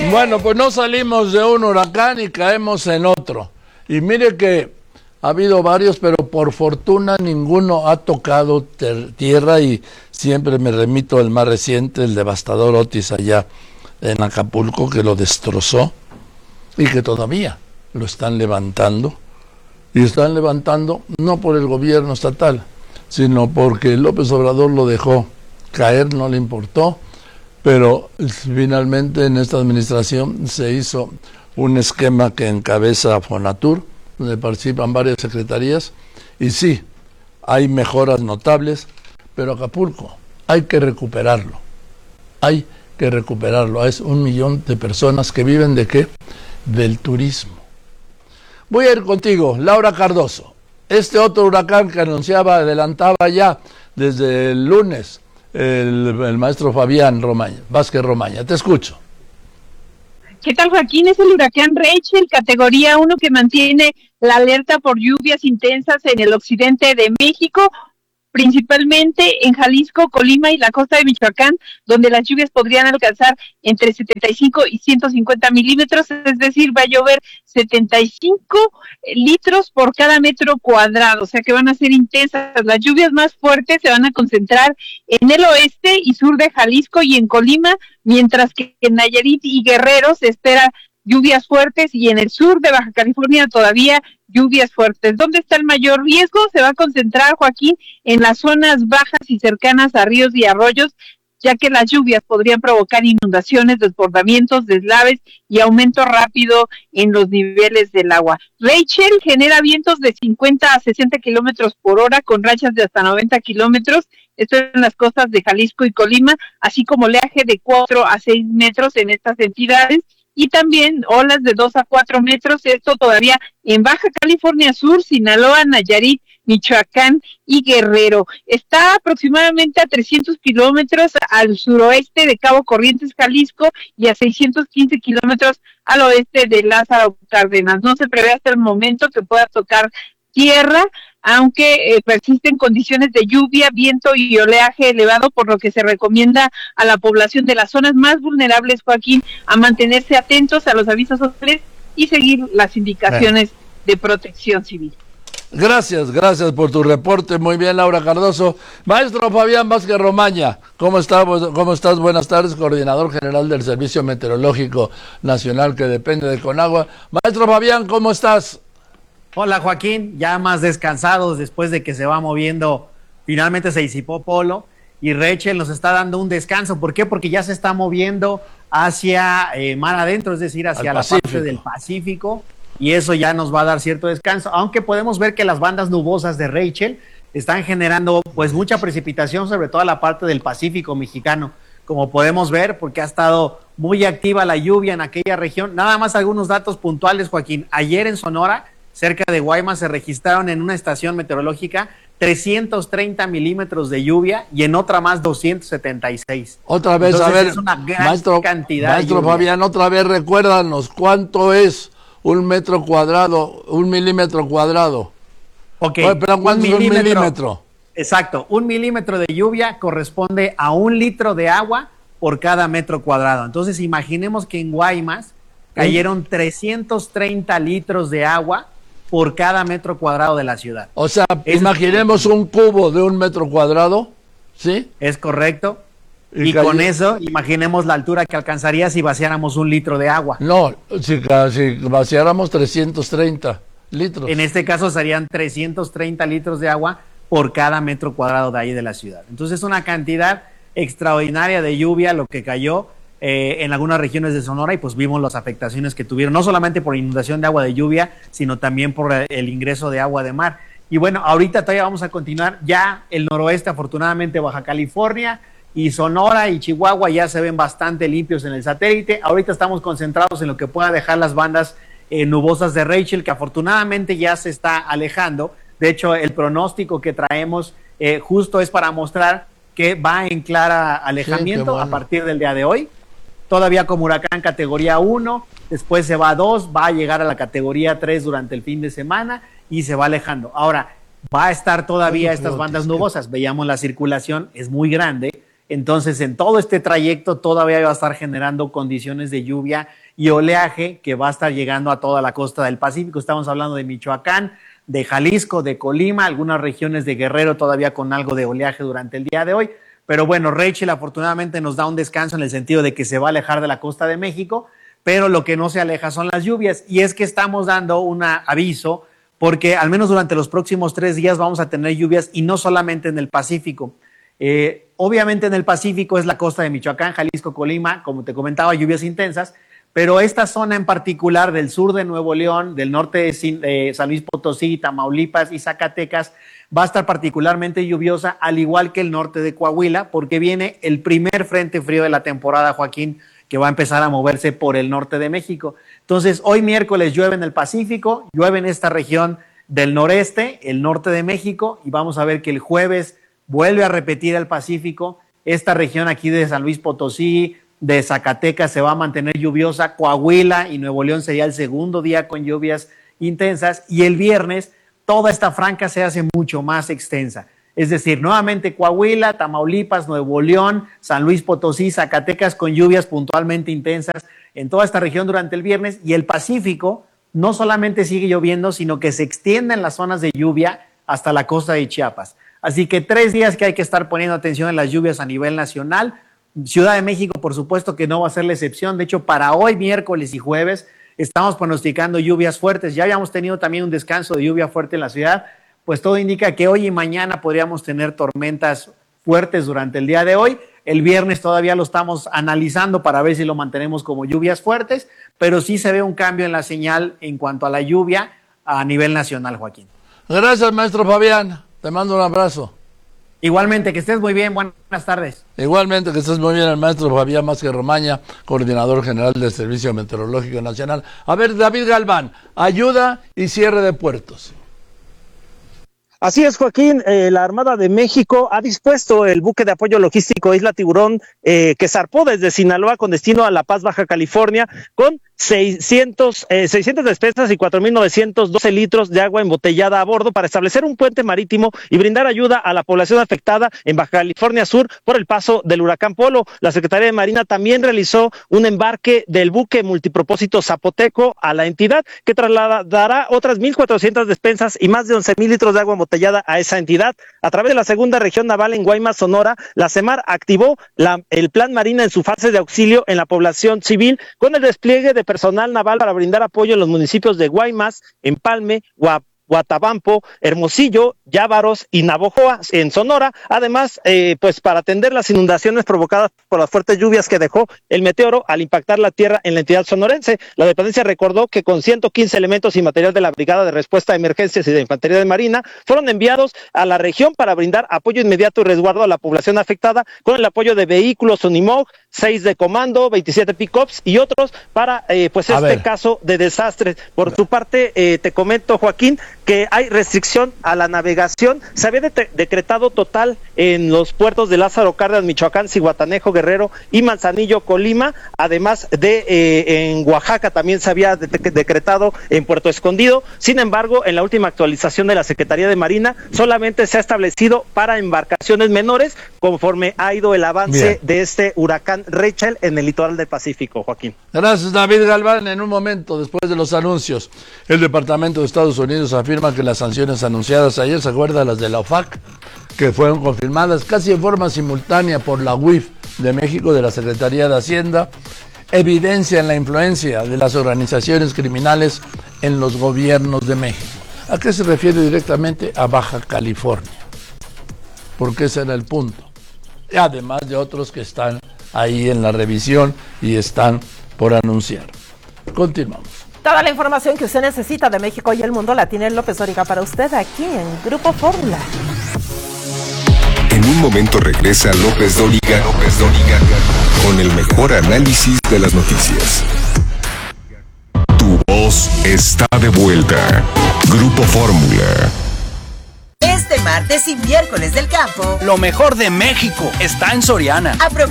Bueno, pues no salimos de un huracán y caemos en otro. Y mire que ha habido varios, pero por fortuna ninguno ha tocado tierra, y siempre me remito al más reciente, el devastador Otis allá en Acapulco, que lo destrozó y que todavía lo están levantando. Y están levantando no por el gobierno estatal, sino porque López Obrador lo dejó caer, no le importó. Pero finalmente en esta administración se hizo un esquema que encabeza Fonatur, donde participan varias secretarías, y sí, hay mejoras notables, pero Acapulco hay que recuperarlo. Hay que recuperarlo. Es 1 millón de personas que viven ¿de qué? Del turismo. Voy a ir contigo, Laura Cardoso. Este otro huracán que adelantaba ya desde el lunes el maestro Fabián Vázquez Romaña. Te escucho. ¿Qué tal, Joaquín? Es el huracán Rachel, categoría 1, que mantiene la alerta por lluvias intensas en el occidente de México, principalmente en Jalisco, Colima y la costa de Michoacán, donde las lluvias podrían alcanzar entre 75 y 150 milímetros, es decir, va a llover 75 litros por cada metro cuadrado, o sea que van a ser intensas. Las lluvias más fuertes se van a concentrar en el oeste y sur de Jalisco y en Colima, mientras que en Nayarit y Guerrero se espera lluvias fuertes, y en el sur de Baja California todavía lluvias fuertes. ¿Dónde está el mayor riesgo? Se va a concentrar, Joaquín, en las zonas bajas y cercanas a ríos y arroyos, ya que las lluvias podrían provocar inundaciones, desbordamientos, deslaves y aumento rápido en los niveles del agua. Rachel genera vientos de 50 a 60 kilómetros por hora con rachas de hasta 90 kilómetros, esto en las costas de Jalisco y Colima, así como oleaje de 4 a 6 metros en estas entidades, y también olas de 2 a 4 metros, esto todavía en Baja California Sur, Sinaloa, Nayarit, Michoacán y Guerrero. Está aproximadamente a 300 kilómetros al suroeste de Cabo Corrientes, Jalisco, y a 615 kilómetros al oeste de Lázaro Cárdenas. No se prevé hasta el momento que pueda tocar tierra, aunque persisten condiciones de lluvia, viento y oleaje elevado, por lo que se recomienda a la población de las zonas más vulnerables, Joaquín, a mantenerse atentos a los avisos sociales y seguir las indicaciones de protección civil. Gracias por tu reporte. Muy bien, Laura Cardoso. Maestro Fabián Vázquez Romaña, ¿cómo estás? Buenas tardes, coordinador general del Servicio Meteorológico Nacional, que depende de Conagua. Maestro Fabián, ¿cómo estás? Hola, Joaquín, ya más descansados después de que se va moviendo, finalmente se disipó Polo y Rachel nos está dando un descanso. ¿Por qué? Porque ya se está moviendo hacia mar adentro, es decir, hacia la parte del Pacífico, y eso ya nos va a dar cierto descanso, aunque podemos ver que las bandas nubosas de Rachel están generando pues mucha precipitación, sobre todo la parte del Pacífico mexicano, como podemos ver, porque ha estado muy activa la lluvia en aquella región. Nada más algunos datos puntuales, Joaquín. Ayer en Sonora, cerca de Guaymas, se registraron en una estación meteorológica 330 milímetros de lluvia y en otra más 276. Otra vez, entonces, a ver, es una gran cantidad. Maestro Fabián, otra vez recuérdanos, ¿cuánto es un metro cuadrado, 1 milímetro cuadrado? Ok. Oye, pero ¿cuánto es 1 milímetro? Exacto, 1 milímetro de lluvia corresponde a 1 litro de agua por cada metro cuadrado. Entonces imaginemos que en Guaymas cayeron 330 litros de agua por cada metro cuadrado de la ciudad. O sea, imaginemos un cubo de 1 metro cuadrado, ¿sí? Es correcto. Y con eso, imaginemos la altura que alcanzaría si vaciáramos 1 litro de agua. No, si vaciáramos 330 litros. En este caso serían 330 litros de agua por cada metro cuadrado de ahí de la ciudad. Entonces es una cantidad extraordinaria de lluvia lo que cayó en algunas regiones de Sonora, y pues vimos las afectaciones que tuvieron, no solamente por inundación de agua de lluvia, sino también por el ingreso de agua de mar. Y bueno, ahorita todavía vamos a continuar. Ya el noroeste, afortunadamente, Baja California y Sonora y Chihuahua ya se ven bastante limpios en el satélite. Ahorita estamos concentrados en lo que pueda dejar las bandas nubosas de Rachel, que afortunadamente ya se está alejando. De hecho, el pronóstico que traemos justo es para mostrar que va en clara alejamiento a partir del día de hoy. Todavía como huracán categoría 1, después se va a 2, va a llegar a la categoría 3 durante el fin de semana y se va alejando. Ahora, va a estar todavía estas bandas nubosas. Veíamos la circulación, es muy grande Entonces, en todo este trayecto todavía va a estar generando condiciones de lluvia y oleaje que va a estar llegando a toda la costa del Pacífico. Estamos hablando de Michoacán, de Jalisco, de Colima, algunas regiones de Guerrero todavía con algo de oleaje durante el día de hoy. Pero bueno, Rachel afortunadamente nos da un descanso en el sentido de que se va a alejar de la costa de México, pero lo que no se aleja son las lluvias. Y es que estamos dando un aviso porque al menos durante los próximos 3 días vamos a tener lluvias y no solamente en el Pacífico. Obviamente en el Pacífico es la costa de Michoacán, Jalisco, Colima, como te comentaba, lluvias intensas, pero esta zona en particular del sur de Nuevo León, del norte de San Luis Potosí, Tamaulipas y Zacatecas, va a estar particularmente lluviosa, al igual que el norte de Coahuila, porque viene el primer frente frío de la temporada, Joaquín, que va a empezar a moverse por el norte de México. Entonces, hoy miércoles llueve en el Pacífico, llueve en esta región del noreste, el norte de México, y vamos a ver que el jueves vuelve a repetir el Pacífico. Esta región aquí de San Luis Potosí, de Zacatecas se va a mantener lluviosa, Coahuila y Nuevo León sería el segundo día con lluvias intensas, y el viernes toda esta franja se hace mucho más extensa. Es decir, nuevamente Coahuila, Tamaulipas, Nuevo León, San Luis Potosí, Zacatecas con lluvias puntualmente intensas en toda esta región durante el viernes, y el Pacífico no solamente sigue lloviendo, sino que se extiende en las zonas de lluvia hasta la costa de Chiapas. Así que 3 días que hay que estar poniendo atención en las lluvias a nivel nacional. Ciudad de México, por supuesto que no va a ser la excepción. De hecho, para hoy, miércoles y jueves, estamos pronosticando lluvias fuertes. Ya habíamos tenido también un descanso de lluvia fuerte en la ciudad, pues todo indica que hoy y mañana podríamos tener tormentas fuertes durante el día de hoy. El viernes todavía lo estamos analizando para ver si lo mantenemos como lluvias fuertes, pero sí se ve un cambio en la señal en cuanto a la lluvia a nivel nacional, Joaquín. Gracias, maestro Fabián. Te mando un abrazo. Igualmente, que estés muy bien. Buenas tardes. Igualmente, que estés muy bien, el maestro Fabián Vázquez Romaña, coordinador general del Servicio Meteorológico Nacional. A ver, David Galván, ayuda y cierre de puertos. Así es, Joaquín, la Armada de México ha dispuesto el buque de apoyo logístico Isla Tiburón que zarpó desde Sinaloa con destino a La Paz, Baja California, con 600 despensas y 4.912 litros de agua embotellada a bordo para establecer un puente marítimo y brindar ayuda a la población afectada en Baja California Sur por el paso del huracán Polo. La Secretaría de Marina también realizó un embarque del buque multipropósito Zapoteco a la entidad, que trasladará otras 1.400 despensas y más de 11.000 litros de agua embotellada a esa entidad. A través de la segunda región naval en Guaymas, Sonora, la CEMAR activó el plan Marina en su fase de auxilio en la población civil, con el despliegue de personal naval para brindar apoyo en los municipios de Guaymas, Empalme, Guatabampo, Hermosillo, Llávaros y Navojoa en Sonora, además pues para atender las inundaciones provocadas por las fuertes lluvias que dejó el meteoro al impactar la tierra en la entidad sonorense. La dependencia recordó que con 115 elementos y material de la Brigada de Respuesta a Emergencias y de Infantería de Marina fueron enviados a la región para brindar apoyo inmediato y resguardo a la población afectada, con el apoyo de vehículos Unimog, 6 de comando, 27 pick-ups y otros para pues caso de desastres. Por su parte, te comento, Joaquín, que hay restricción a la navegación. Se había decretado total en los puertos de Lázaro Cárdenas, Michoacán, Zihuatanejo, Guerrero y Manzanillo, Colima, además de en Oaxaca también se había decretado en Puerto Escondido. Sin embargo, en la última actualización de la Secretaría de Marina solamente se ha establecido para embarcaciones menores, conforme ha ido el avance de este huracán Rachel en el litoral del Pacífico, Joaquín. Gracias, David Galván. En un momento, después de los anuncios, el Departamento de Estados Unidos afirma que las sanciones anunciadas ayer, ¿se acuerdan las de la OFAC? Que fueron confirmadas casi en forma simultánea por la UIF de México, de la Secretaría de Hacienda, evidencian la influencia de las organizaciones criminales en los gobiernos de México. ¿A qué se refiere directamente? A Baja California, porque ese era el punto. Y además de otros que están ahí en la revisión y están por anunciar. Continuamos. Toda la información que usted necesita de México y el mundo la tiene López Dóriga para usted aquí en Grupo Fórmula. En un momento regresa López Dóriga con el mejor análisis de las noticias. Tu voz está de vuelta. Grupo Fórmula. Este martes y miércoles del campo, lo mejor de México está en Soriana. Aprovecha